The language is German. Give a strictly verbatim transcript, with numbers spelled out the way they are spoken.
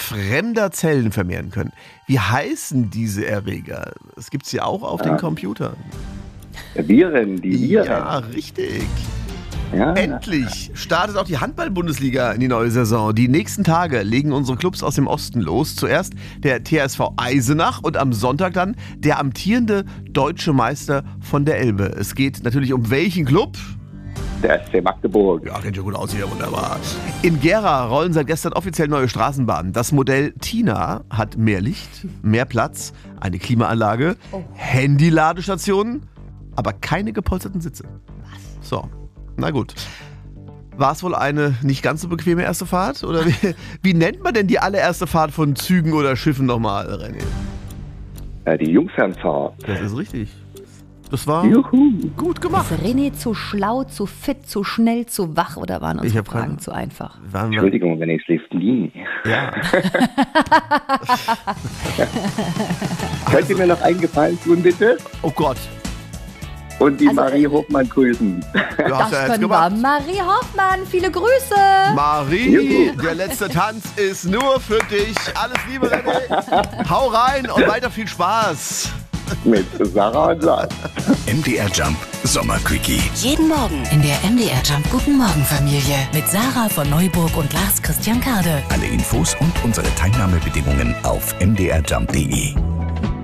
fremder Zellen vermehren können. Wie heißen diese Erreger? Das gibt es ja auch auf ja. den Computern. Viren, die Viren. Ja, richtig. Ja. Endlich startet auch die Handball-Bundesliga in die neue Saison. Die nächsten Tage legen unsere Clubs aus dem Osten los. Zuerst der T S V Eisenach und am Sonntag dann der amtierende deutsche Meister von der Elbe. Es geht natürlich um welchen Club? Der S C Magdeburg. Ja, kennt ja gut aus hier, wunderbar. In Gera rollen seit gestern offiziell neue Straßenbahnen. Das Modell Tina hat mehr Licht, mehr Platz, eine Klimaanlage, oh. Handy-Ladestationen, aber keine gepolsterten Sitze. Was? So. Na gut. War es wohl eine nicht ganz so bequeme erste Fahrt? Oder wie, wie nennt man denn die allererste Fahrt von Zügen oder Schiffen nochmal, René? Ja, die Jungfernfahrt. Das ist richtig. Das war Juhu. gut gemacht. Ist René zu schlau, zu fit, zu schnell, zu wach oder waren unsere ich Fragen keine, zu einfach? Entschuldigung, wenn ich es lief nie. Ja. Könnt ihr mir noch einen Gefallen tun, bitte? Oh Gott. Und die Also, Marie Hoffmann grüßen. Das ja können wir. Marie Hoffmann, viele Grüße. Marie, Juhu. der letzte Tanz ist nur für dich. Alles Liebe, René. Hau rein und weiter viel Spaß. Mit Sarah und Lars. M D R Jump Sommerquickie. Jeden Morgen in der M D R Jump Guten Morgen Familie mit Sarah von Neuburg und Lars Christian Kade. Alle Infos und unsere Teilnahmebedingungen auf m d r jump punkt d e.